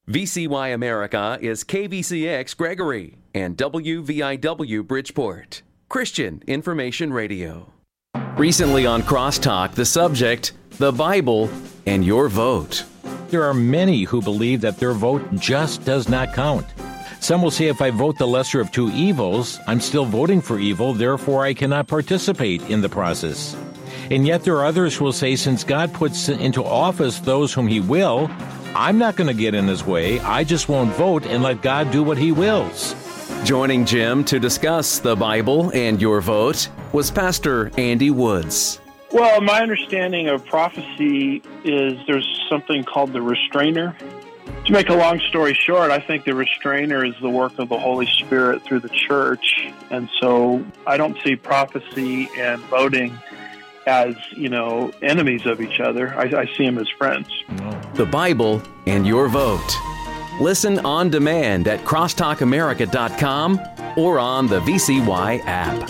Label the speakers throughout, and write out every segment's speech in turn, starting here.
Speaker 1: VCY America is KVCX Gregory and WVIW Bridgeport, Christian Information Radio. Recently on Crosstalk, the subject, the Bible and your vote.
Speaker 2: There are many who believe that their vote just does not count. Some will say if I vote the lesser of two evils, I'm still voting for evil, therefore I cannot participate in the process. And yet there are others who will say since God puts into office those whom He will, I'm not going to get in His way. I just won't vote and let God do what He wills.
Speaker 1: Joining Jim to discuss the Bible and your vote was Pastor Andy Woods.
Speaker 3: Well, my understanding of prophecy is there's something called the restrainer. To make a long story short, I think the restrainer is the work of the Holy Spirit through the church. And so I don't see prophecy and voting as, enemies of each other. I see them as friends.
Speaker 1: The Bible and your vote. Listen on demand at crosstalkamerica.com or on the VCY app.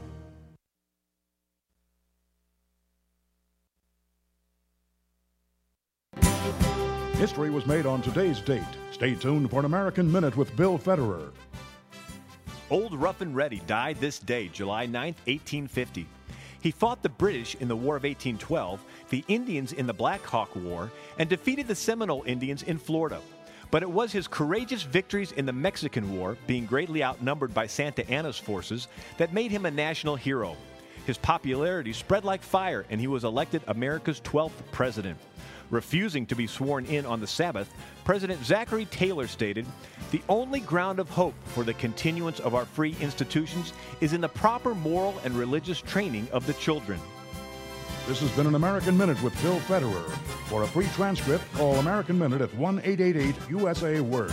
Speaker 4: History was made on today's date. Stay tuned for an American Minute with Bill Federer.
Speaker 5: Old Rough and Ready died this day, July 9th, 1850. He fought the British in the War of 1812, the Indians in the Black Hawk War, and defeated the Seminole Indians in Florida. But it was his courageous victories in the Mexican War, being greatly outnumbered by Santa Anna's forces, that made him a national hero. His popularity spread like fire, and he was elected America's 12th president. Refusing to be sworn in on the Sabbath, President Zachary Taylor stated, "The only ground of hope for the continuance of our free institutions is in the proper moral and religious training of the children."
Speaker 4: This has been an American Minute with Bill Federer. For a free transcript, call American Minute at 1-888-USA-WORD.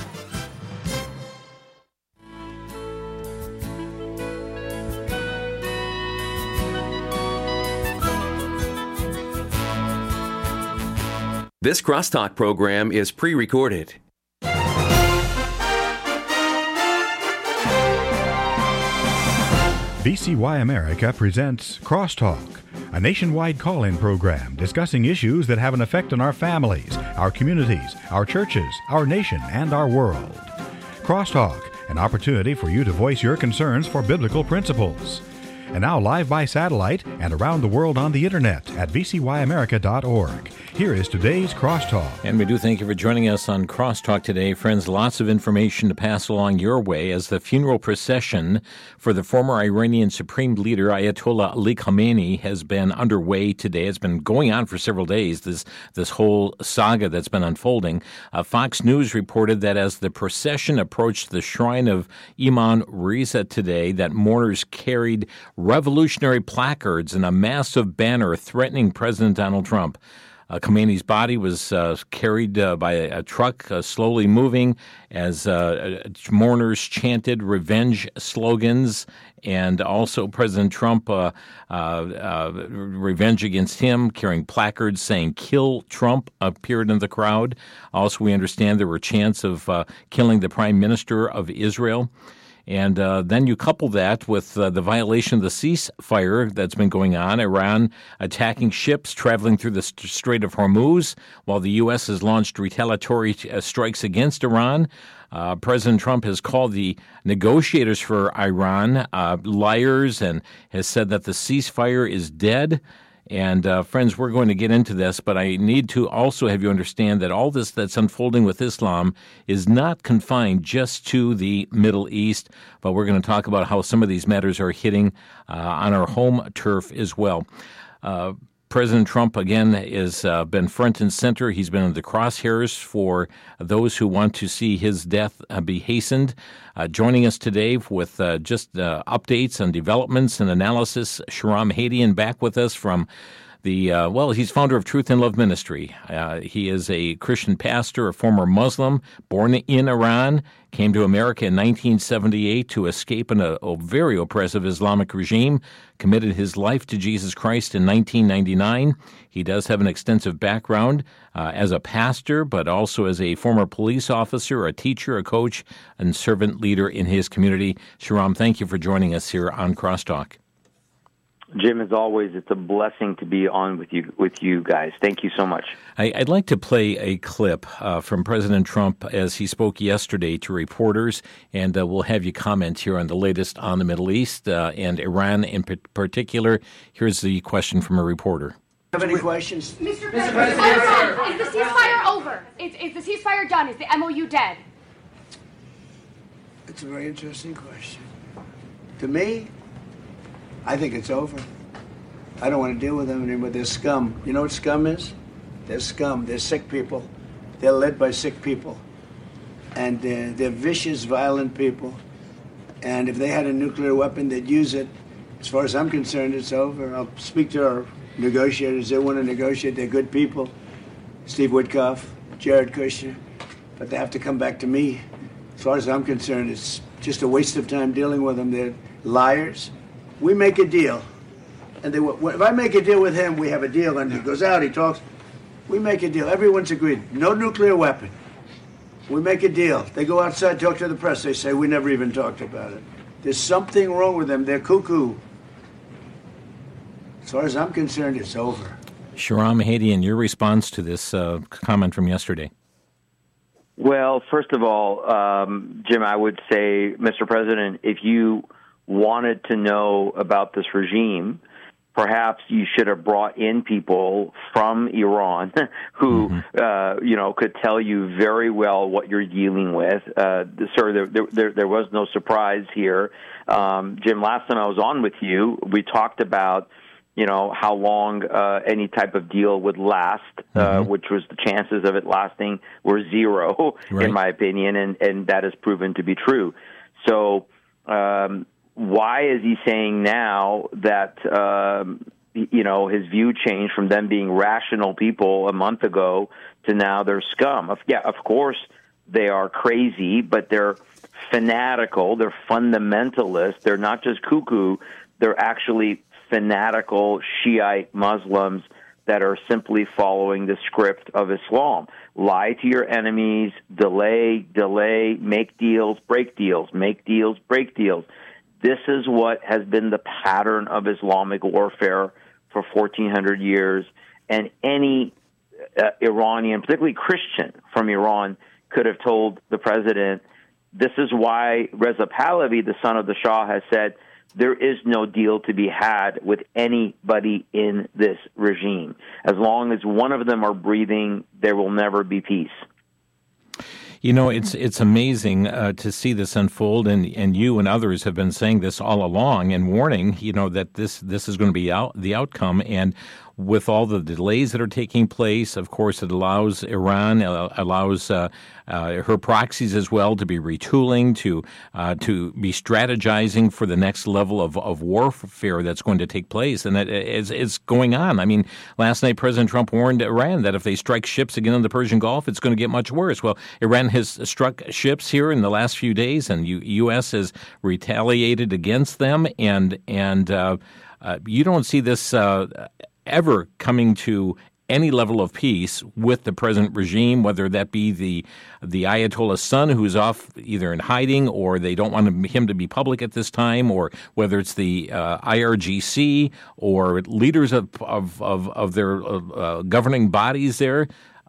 Speaker 1: This Crosstalk program is pre-recorded.
Speaker 6: VCY America presents Crosstalk, a nationwide call-in program discussing issues that have an effect on our families, our communities, our churches, our nation, and our world. Crosstalk, an opportunity for you to voice your concerns for biblical principles. And now live by satellite and around the world on the internet at vcyamerica.org. Here is today's Crosstalk.
Speaker 2: And we do thank you for joining us on Crosstalk today. Friends, lots of information to pass along your way as the funeral procession for the former Iranian Supreme Leader Ayatollah Ali Khamenei has been underway today. It's been going on for several days, this whole saga that's been unfolding. Fox News reported that as the procession approached the shrine of Imam Reza today, that mourners carried revolutionary placards and a massive banner threatening President Donald Trump. Khamenei's body was carried by a truck slowly moving as mourners chanted revenge slogans, and also President Trump, revenge against him, carrying placards saying "Kill Trump" appeared in the crowd. Also, we understand there were chants of killing the Prime Minister of Israel. And then you couple that with the violation of the ceasefire that's been going on, Iran attacking ships traveling through the Strait of Hormuz, while the U.S. has launched retaliatory strikes against Iran. President Trump has called the negotiators for Iran liars and has said that the ceasefire is dead. And friends, we're going to get into this, but I need to also have you understand that all this that's unfolding with Islam is not confined just to the Middle East, but we're going to talk about how some of these matters are hitting on our home turf as well. President Trump, again, has been front and center. He's been in the crosshairs for those who want to see his death be hastened. Joining us today with just updates on developments and analysis, Shahram Hadian back with us from the, he's founder of Truth and Love Ministry. He is a Christian pastor, a former Muslim, born in Iran, came to America in 1978 to escape a very oppressive Islamic regime, committed his life to Jesus Christ in 1999. He does have an extensive background as a pastor, but also as a former police officer, a teacher, a coach, and servant leader in his community. Shahram, thank you for joining us here on Crosstalk.
Speaker 7: Jim, as always, it's a blessing to be on with you guys. Thank you so much.
Speaker 2: I'd like to play a clip from President Trump as he spoke yesterday to reporters, and we'll have you comment here on the latest on the Middle East and Iran in particular. Here's the question from a reporter.
Speaker 8: Have any questions?
Speaker 9: Mr. President, is the ceasefire over? Is the ceasefire done? Is the MOU dead?
Speaker 8: It's a very interesting question. To me, I think it's over. I don't want to deal with them anymore. They're scum. You know what scum is? They're scum. They're sick people. They're led by sick people. And they're vicious, violent people. And if they had a nuclear weapon, they'd use it. As far as I'm concerned, it's over. I'll speak to our negotiators. They want to negotiate. They're good people. Steve Witkoff, Jared Kushner. But they have to come back to me. As far as I'm concerned, it's just a waste of time dealing with them. They're liars. We make a deal. And if I make a deal with him, we have a deal. And he goes out, he talks. We make a deal. Everyone's agreed. No nuclear weapon. We make a deal. They go outside, talk to the press. They say, we never even talked about it. There's something wrong with them. They're cuckoo. As far as I'm concerned, it's over.
Speaker 2: Shahram Hadian, your response to this comment from yesterday?
Speaker 7: Well, first of all, Jim, I would say, Mr. President, if you wanted to know about this regime, perhaps you should have brought in people from Iran who, could tell you very well what you're dealing with. Sir, there was no surprise here. Jim, last time I was on with you, we talked about, how long any type of deal would last, which was the chances of it lasting were zero, right, in my opinion, and that has proven to be true. So, why is he saying now that, his view changed from them being rational people a month ago to now they're scum? Of course they are crazy, but they're fanatical, they're fundamentalists, they're not just cuckoo, they're actually fanatical Shiite Muslims that are simply following the script of Islam. Lie to your enemies, delay, make deals, break deals, make deals, break deals. This is what has been the pattern of Islamic warfare for 1,400 years, and any Iranian, particularly Christian from Iran, could have told the president, this is why Reza Pahlavi, the son of the Shah, has said, there is no deal to be had with anybody in this regime. As long as one of them are breathing, there will never be peace.
Speaker 2: It's amazing to see this unfold, and you and others have been saying this all along and warning, that this is going to be the outcome. And with all the delays that are taking place, of course, it allows Iran, allows her proxies as well to be retooling, to be strategizing for the next level of warfare that's going to take place. And it's going on. I mean, last night President Trump warned Iran that if they strike ships again in the Persian Gulf, it's going to get much worse. Well, Iran has struck ships here in the last few days, and U.S. has retaliated against them. And you don't see this ever coming to any level of peace with the present regime, whether that be the Ayatollah's son who's off either in hiding or they don't want him to be public at this time, or whether it's the IRGC or leaders of their governing bodies there.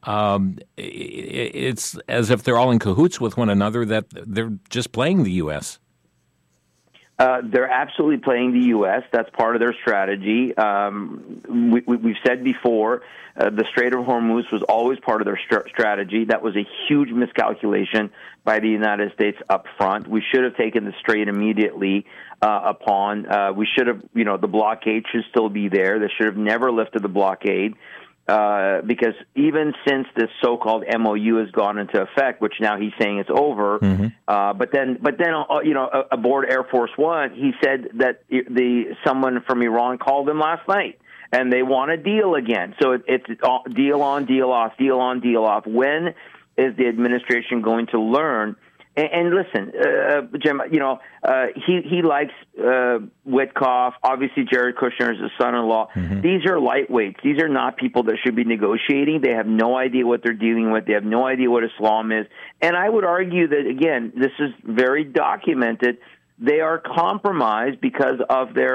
Speaker 2: It's as if they're all in cahoots with one another, that they're just playing the U.S.
Speaker 7: They're absolutely playing the U.S. That's part of their strategy. We've said before, the Strait of Hormuz was always part of their strategy. That was a huge miscalculation by the United States up front. We should have taken the strait immediately we should have, the blockade should still be there. They should have never lifted the blockade. Because even since this so-called MOU has gone into effect, which now he's saying it's over, but then aboard Air Force One, he said that someone from Iran called him last night, and they want a deal again. So it's deal on, deal off, deal on, deal off. When is the administration going to learn? And listen, Jim, he likes Witkoff. Obviously, Jared Kushner is his son-in-law. These are lightweights. These are not people that should be negotiating. They have no idea what they're dealing with. They have no idea what Islam is. And I would argue that, again, this is very documented. They are compromised because of their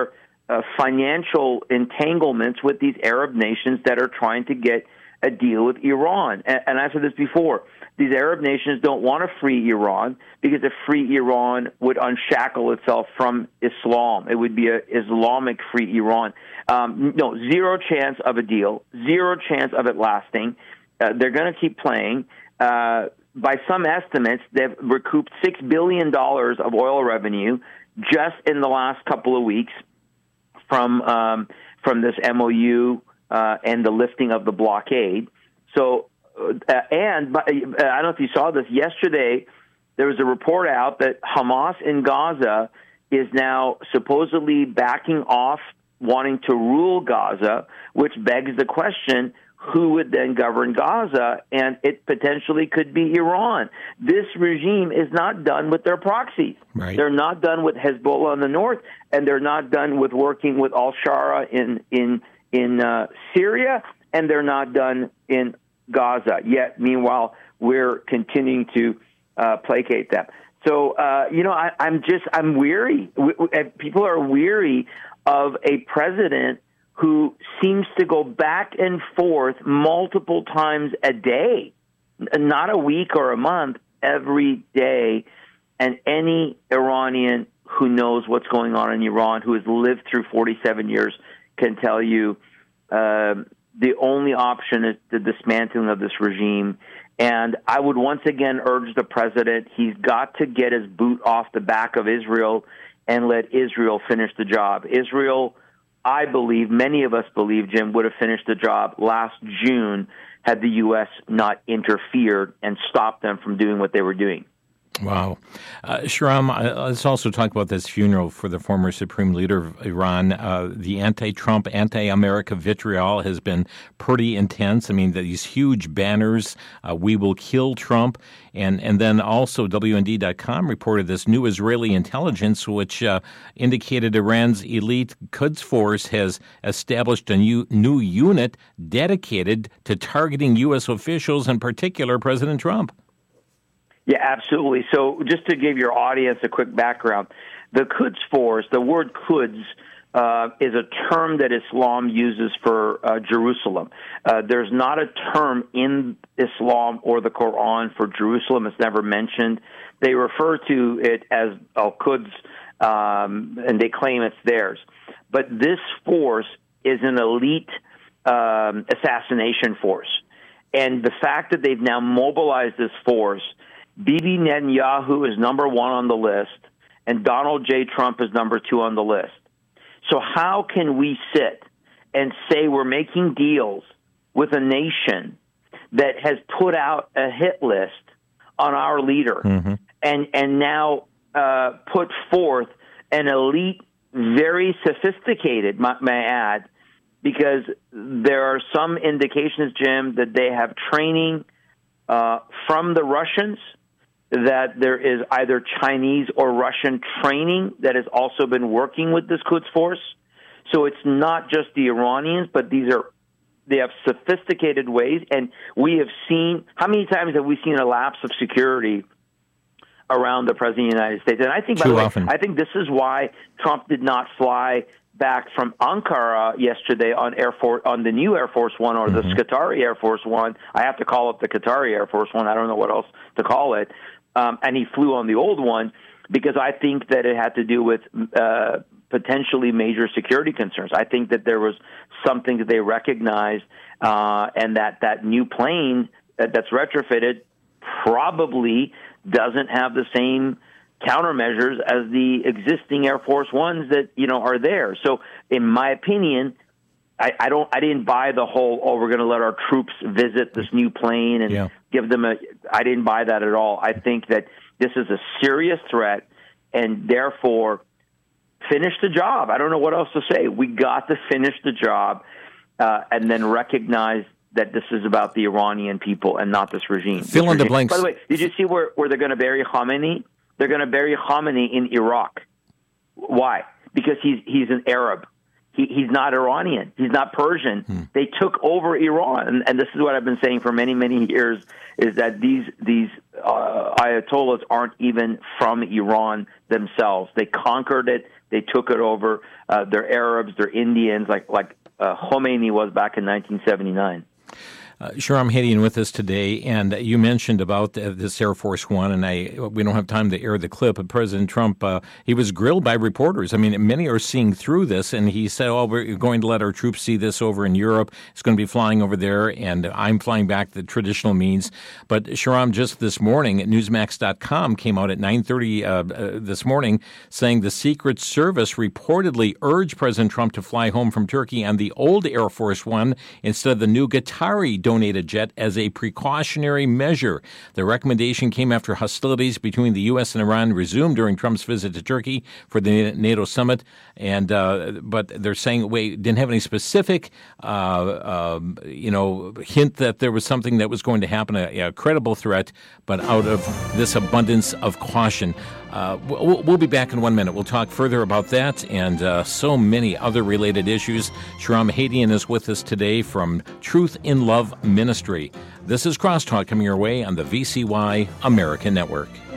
Speaker 7: financial entanglements with these Arab nations that are trying to get a deal with Iran. And I've said this before. These Arab nations don't want to free Iran because a free Iran would unshackle itself from Islam. It would be an Islamic free Iran. No, zero chance of a deal, zero chance of it lasting. They're going to keep playing. By some estimates, they've recouped $6 billion of oil revenue just in the last couple of weeks from this MOU and the lifting of the blockade. So, and I don't know if you saw this yesterday, there was a report out that Hamas in Gaza is now supposedly backing off wanting to rule Gaza, which begs the question, who would then govern Gaza? And it potentially could be Iran. This regime is not done with their proxies.
Speaker 2: Right.
Speaker 7: They're not done with Hezbollah in the north, and they're not done with working with al-Shara in Syria, and they're not done in Gaza. Yet, meanwhile, we're continuing to placate them. So, I'm weary. People are weary of a president who seems to go back and forth multiple times a day, not a week or a month, every day. And any Iranian who knows what's going on in Iran, who has lived through 47 years, can tell you the only option is the dismantling of this regime. And I would once again urge the president, he's got to get his boot off the back of Israel and let Israel finish the job. Israel, I believe, many of us believe, Jim, would have finished the job last June had the U.S. not interfered and stopped them from doing what they were doing.
Speaker 2: Wow. Shahram, let's also talk about this funeral for the former supreme leader of Iran. The anti-Trump, anti-America vitriol has been pretty intense. I mean, these huge banners, we will kill Trump. And then also WND.com reported this new Israeli intelligence, which indicated Iran's elite Quds force has established a new unit dedicated to targeting U.S. officials, in particular President Trump.
Speaker 7: Yeah, absolutely. So just to give your audience a quick background, the Quds Force, the word Quds, is a term that Islam uses for Jerusalem. There's not a term in Islam or the Quran for Jerusalem. It's never mentioned. They refer to it as Al-Quds, and they claim it's theirs. But this force is an elite assassination force. And the fact that they've now mobilized this force, Bibi Netanyahu is number one on the list, and Donald J. Trump is number two on the list. So how can we sit and say we're making deals with a nation that has put out a hit list on our leader and now put forth an elite, very sophisticated, may I add, because there are some indications, Jim, that they have training from the Russians, that there is either Chinese or Russian training that has also been working with this Quds force. So it's not just the Iranians, but they have sophisticated ways. And we have seen, how many times have we seen a lapse of security around the President of the United States? And I think, by the way, I think this is why Trump did not fly back from Ankara yesterday on the new Air Force One, or the Qatari Air Force One. I have to call it the Qatari Air Force One. I don't know what else to call it. And he flew on the old one because I think that it had to do with potentially major security concerns. I think that there was something that they recognized, and that new plane that's retrofitted probably doesn't have the same countermeasures as the existing Air Force Ones that are there. So, in my opinion, I didn't buy the whole, we're going to let our troops visit this new plane and give them I didn't buy that at all. I think that this is a serious threat, and therefore finish the job. I don't know what else to say. We got to finish the job and then recognize that this is about the Iranian people and not this regime.
Speaker 2: Fill in the blanks.
Speaker 7: By the way, did you see where they're going to bury Khamenei? They're going to bury Khamenei in Iraq. Why? Because he's an Arab. He's not Iranian. He's not Persian. They took over Iran, and this is what I've been saying for many, many years: is that these Ayatollahs aren't even from Iran themselves. They conquered it. They took it over. They're Arabs. They're Indians, like Khomeini was back in 1979.
Speaker 2: Shahram Hadian with us today, and you mentioned about this Air Force One, and we don't have time to air the clip, but President Trump, he was grilled by reporters. I mean, many are seeing through this, and he said, we're going to let our troops see this over in Europe. It's going to be flying over there, and I'm flying back the traditional means. But Shahram, just this morning, Newsmax.com came out at 9:30 this morning saying the Secret Service reportedly urged President Trump to fly home from Turkey on the old Air Force One instead of the new Qatari donated jet as a precautionary measure. The recommendation came after hostilities between the U.S. and Iran resumed during Trump's visit to Turkey for the NATO summit. And but they're saying didn't have any specific hint that there was something that was going to happen, a credible threat, but out of this abundance of caution. We'll be back in 1 minute. We'll talk further about that and so many other related issues. Shahram Hadian is with us today from Truth in Love Ministry. This is Crosstalk coming your way on the VCY American Network.